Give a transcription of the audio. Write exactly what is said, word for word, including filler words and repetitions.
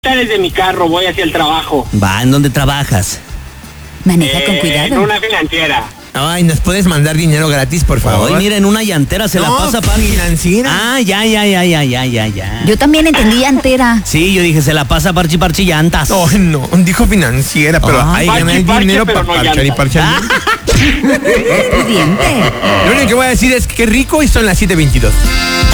Desde mi carro voy hacia el trabajo. Va, ¿en dónde trabajas? Maneja Eh, con cuidado. En una financiera. Ay, ¿nos puedes mandar dinero gratis, por favor? Ay, mira, en una llantera se No, la pasa Parchi. financiera. Ah, ya, ya, ya, ya, ya, ya, ya. Yo también entendí entera. Sí, yo dije, se la pasa Parchi, Parchi, llantas. Ay, no, dijo financiera, pero Ah, hay parche, ganar parche, dinero pero para no parchar y llantas. parchar. Pudiente. Lo único que voy a decir es que rico y son las siete veintidós.